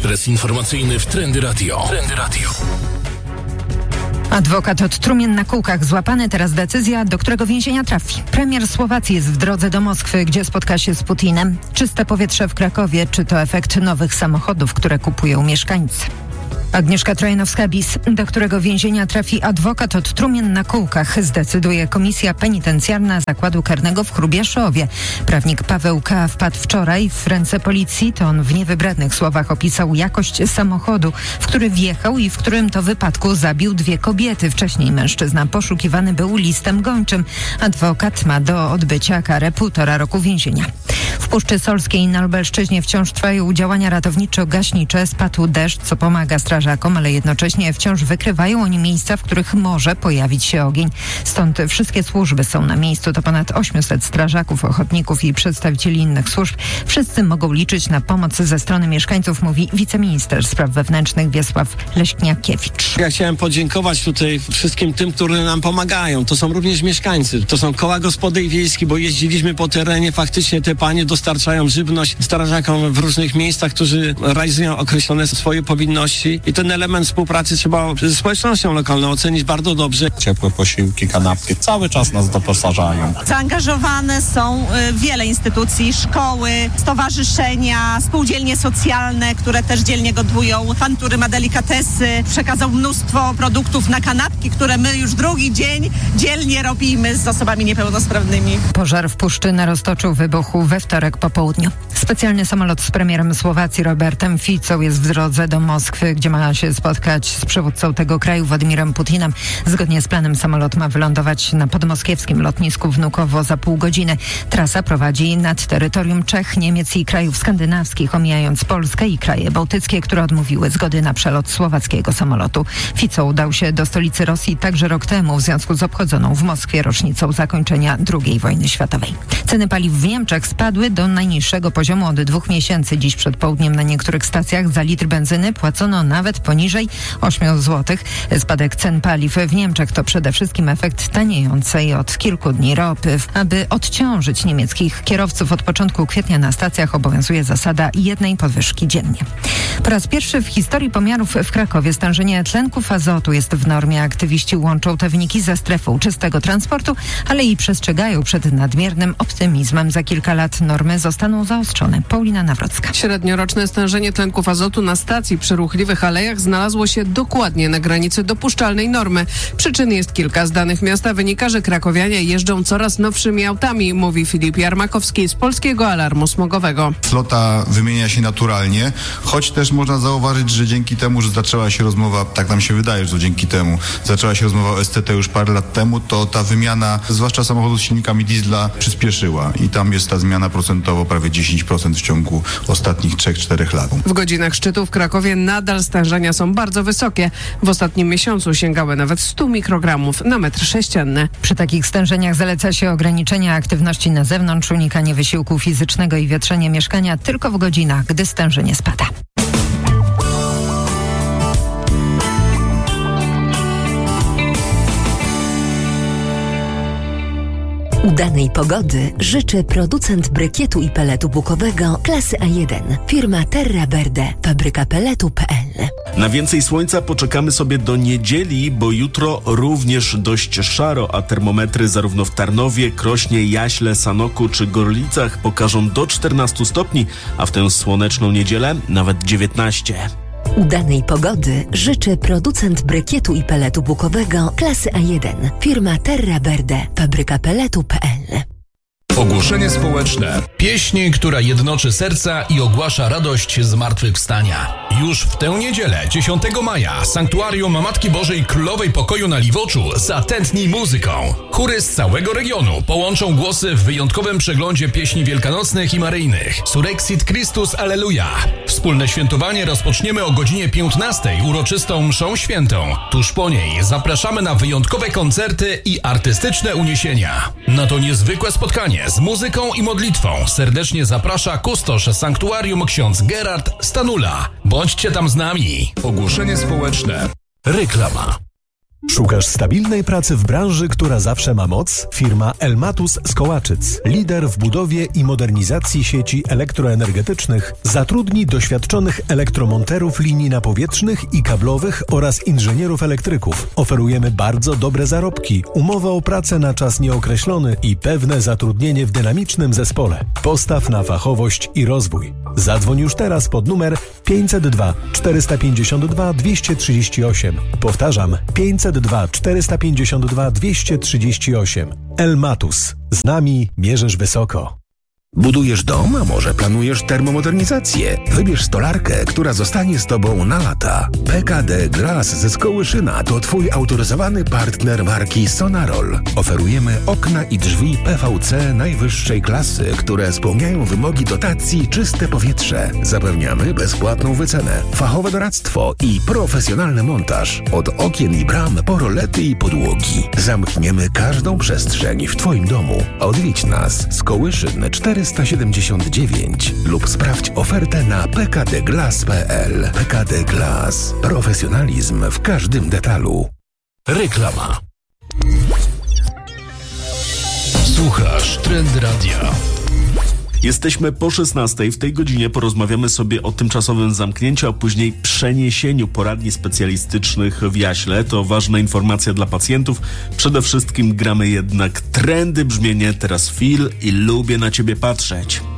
Ekspres informacyjny w Trendy Radio. Adwokat od trumien na kółkach złapany, teraz decyzja, do którego więzienia trafi. Premier Słowacji jest w drodze do Moskwy, gdzie spotka się z Putinem. Czyste powietrze w Krakowie, czy to efekt nowych samochodów, które kupują mieszkańcy? Agnieszka Trojanowska-Bis, do którego więzienia trafi adwokat od trumien na kółkach, zdecyduje Komisja Penitencjarna Zakładu Karnego w Hrubieszowie. Prawnik Paweł K. wpadł wczoraj w ręce policji. To on w niewybrednych słowach opisał jakość samochodu, w który wjechał i w którym to wypadku zabił 2 kobiety. Wcześniej mężczyzna poszukiwany był listem gończym. Adwokat ma do odbycia karę 1,5 roku więzienia. W Puszczy Solskiej na Lubelszczyźnie wciąż trwają działania ratowniczo-gaśnicze. Spadł deszcz, co pomaga strażakom, ale jednocześnie wciąż wykrywają oni miejsca, w których może pojawić się ogień. Stąd wszystkie służby są na miejscu. To ponad 800 strażaków, ochotników i przedstawicieli innych służb. Wszyscy mogą liczyć na pomoc ze strony mieszkańców, mówi wiceminister spraw wewnętrznych Wiesław Leśniakiewicz. Ja chciałem podziękować tutaj wszystkim tym, którzy nam pomagają. To są również mieszkańcy. To są koła gospodyń wiejskich, bo jeździliśmy po terenie. Faktycznie te panie dostarczają żywność strażakom w różnych miejscach, którzy realizują określone swoje powinności. I ten element współpracy trzeba ze społecznością lokalną ocenić bardzo dobrze. Ciepłe posiłki, kanapki cały czas nas doposażają. Zaangażowane są wiele instytucji, szkoły, stowarzyszenia, spółdzielnie socjalne, które też dzielnie gotują. Pan, który ma delikatesy, przekazał mnóstwo produktów na kanapki, które my już drugi dzień dzielnie robimy z osobami niepełnosprawnymi. Pożar w Puszczy roztoczył wybuchu we wtorek po południu. Specjalny samolot z premierem Słowacji Robertem Ficą jest w drodze do Moskwy, gdzie ma się spotkać z przywódcą tego kraju Władimirem Putinem. Zgodnie z planem samolot ma wylądować na podmoskiewskim lotnisku Wnukowo za pół godziny. Trasa prowadzi nad terytorium Czech, Niemiec i krajów skandynawskich, omijając Polskę i kraje bałtyckie, które odmówiły zgody na przelot słowackiego samolotu. Fico udał się do stolicy Rosji także rok temu w związku z obchodzoną w Moskwie rocznicą zakończenia II wojny światowej. Ceny paliw w Niemczech spadły do najniższego poziomu od 2 miesięcy. Dziś przed południem na niektórych stacjach za litr benzyny płacono nawet poniżej 8 zł. Spadek cen paliw w Niemczech to przede wszystkim efekt taniejącej od kilku dni ropy. Aby odciążyć niemieckich kierowców, od początku kwietnia na stacjach obowiązuje zasada 1 podwyżki dziennie. Po raz pierwszy w historii pomiarów w Krakowie stężenie tlenków azotu jest w normie. Aktywiści łączą te wyniki ze strefą czystego transportu, ale i przestrzegają przed nadmiernym optymizmem. Za kilka lat normy zostaną zaostrzone. Paulina Nawrocka. Średnioroczne stężenie tlenków azotu na stacji przy ruchliwych alejach znalazło się dokładnie na granicy dopuszczalnej normy. Przyczyn jest kilka. Z danych miasta wynika, że krakowianie jeżdżą coraz nowszymi autami, mówi Filip Jarmakowski z Polskiego Alarmu Smogowego. Flota wymienia się naturalnie, choć też można zauważyć, że dzięki temu, że zaczęła się rozmowa, tak nam się wydaje, że to dzięki temu, zaczęła się rozmowa o STT już parę lat temu, to ta wymiana, zwłaszcza samochodów z silnikami diesla, przyspieszyła i tam jest ta zmiana procentowo prawie 10% w ciągu ostatnich 3-4 lat. W godzinach szczytu w Krakowie nadal stężenia są bardzo wysokie. W ostatnim miesiącu sięgały nawet 100 mikrogramów na metr sześcienny. Przy takich stężeniach zaleca się ograniczenie aktywności na zewnątrz, unikanie wysiłku fizycznego i wietrzenie mieszkania tylko w godzinach, gdy stężenie spada. Udanej pogody życzy producent brykietu i peletu bukowego klasy A1. Firma Terra Verde, fabryka peletu.pl. Na więcej słońca poczekamy sobie do niedzieli, bo jutro również dość szaro, a termometry zarówno w Tarnowie, Krośnie, Jaśle, Sanoku czy Gorlicach pokażą do 14 stopni, a w tę słoneczną niedzielę nawet 19. Udanej pogody życzy producent brykietu i peletu bukowego klasy A1. Firma Terra Verde, fabryka peletu.pl. Ogłoszenie społeczne. Pieśń, która jednoczy serca i ogłasza radość zmartwychwstania. Już w tę niedzielę, 10 maja, Sanktuarium Matki Bożej Królowej Pokoju na Liwoczu zatętni muzyką. Chóry z całego regionu połączą głosy w wyjątkowym przeglądzie pieśni wielkanocnych i maryjnych. Surexit Christus Alleluja. Wspólne świętowanie rozpoczniemy o godzinie 15 uroczystą mszą świętą. Tuż po niej zapraszamy na wyjątkowe koncerty i artystyczne uniesienia. Na to niezwykłe spotkanie z muzyką i modlitwą serdecznie zaprasza kustosz sanktuarium ksiądz Gerard Stanula. Bądźcie tam z nami. Ogłoszenie społeczne. Reklama. Szukasz stabilnej pracy w branży, która zawsze ma moc? Firma Elmatus z Kołaczyc, lider w budowie i modernizacji sieci elektroenergetycznych, zatrudni doświadczonych elektromonterów linii napowietrznych i kablowych oraz inżynierów elektryków. Oferujemy bardzo dobre zarobki, umowę o pracę na czas nieokreślony i pewne zatrudnienie w dynamicznym zespole. Postaw na fachowość i rozwój. Zadzwoń już teraz pod numer 502 452 238. Powtarzam, 502 452 238. Elmatus. Z nami mierzysz wysoko. Budujesz dom, a może planujesz termomodernizację? Wybierz stolarkę, która zostanie z Tobą na lata. PKD Glass ze Skołyszyna to Twój autoryzowany partner marki Sonarol. Oferujemy okna i drzwi PVC najwyższej klasy, które spełniają wymogi dotacji Czyste Powietrze. Zapewniamy bezpłatną wycenę, fachowe doradztwo i profesjonalny montaż. Od okien i bram po rolety i podłogi. Zamkniemy każdą przestrzeń w Twoim domu. Odwiedź nas. Skołyszyn 479 lub sprawdź ofertę na pkdglass.pl. PKD Glass. Profesjonalizm w każdym detalu. Reklama. Słuchasz Trend Radia. Jesteśmy po 16:00. W tej godzinie porozmawiamy sobie o tymczasowym zamknięciu, a później przeniesieniu poradni specjalistycznych w Jaśle. To ważna informacja dla pacjentów. Przede wszystkim gramy jednak trendy, brzmienie Teraz Feel i Lubię na Ciebie patrzeć.